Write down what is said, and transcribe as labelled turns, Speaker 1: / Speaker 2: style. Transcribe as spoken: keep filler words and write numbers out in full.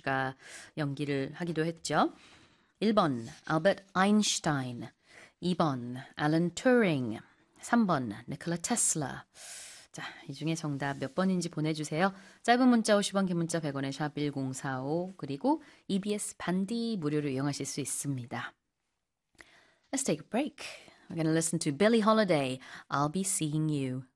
Speaker 1: 씨가 연기를 하기도 했죠. 일 번 알버트 아인슈타인, 이 번 앨런 튜링, 삼 번 니콜라 테슬라. 자, 이 중에 정답 몇 번인지 보내주세요. 짧은 문자 오십 원, 긴 문자 백 원의 샵 일공사오 그리고 이비에스 반디 무료로 이용하실 수 있습니다. Let's take a break. We're going to listen to Billie Holiday, I'll Be Seeing You.